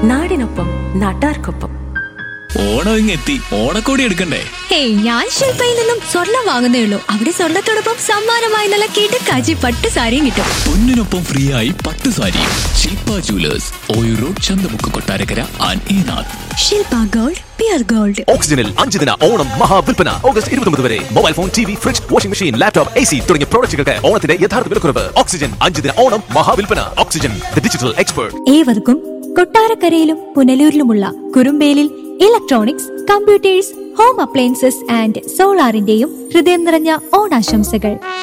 നാടിനൊപ്പം നാട്ടാർക്കൊപ്പം. ഓണം ഇങ്ങെത്തി, ഓണക്കോടി എടുക്കണ്ടേ? ഹേയ്, ഞാൻ ശില്പയിൽ നിന്നും സ്വർണം വാങ്ങുന്നേ ഉള്ളൂ. അവിടെ സ്വർണത്തോടൊപ്പം സമ്മാനമായി നല്ല കിടക്കാച്ചി പട്ട് സാരിയും കിട്ടും. പൊന്നിനൊപ്പം ഫ്രീ ആയി പട്ട് സാരി. ശില്പ jewellers, Oyoor road, Chanthamukku, Kottarakkara and ഈനാഥ്. Shilpa gold, peer gold. ഓക്സിജനിൽ 5 ദിന ഓണം മഹാവിൽപ്പന ഓഗസ്റ്റ് 29 വരെ. Mobile phone, T V, fridge, washing machine, laptop, AC തുടങ്ങിയ പ്രോഡക്റ്റുകൾക്ക് ഓണത്തിന്റെ യഥാർത്ഥ വിലക്കുറവ്. ഓക്സിജൻ 5 ദിന Onam മഹാവിൽപ്പന. Oxygen, the digital expert. ഏവർക്കും കൊട്ടാരക്കരയിലും പുനലൂരിലുമുള്ള കുറുമ്പേലിൽ electronics, computers, home appliances and സോളാറിന്റെയും ഹൃദയം നിറഞ്ഞ ഓണാശംസകൾ.